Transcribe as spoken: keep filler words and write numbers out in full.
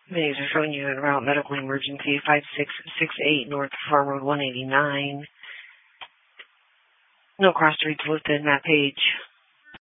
These are showing you en route medical emergency five six six eight North Farm Road one eighty-nine. No cross streets listed in that page.